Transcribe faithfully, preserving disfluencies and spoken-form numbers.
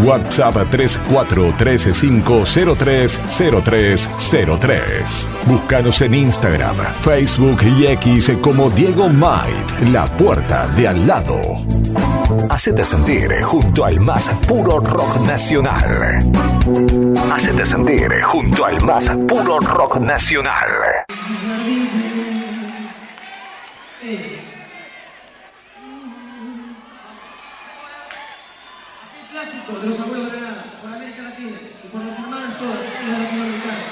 WhatsApp tres cuatro tres cinco cero tres cero tres cero tres. Búscanos en Instagram, Facebook y X como Diego Might, la puerta de al lado. Hacete sentir junto al más puro rock nacional. Hacete sentir junto al más puro rock nacional. Clásico de los abuelos de Granada, por América Latina y por las hermanas todas de Latinoamérica.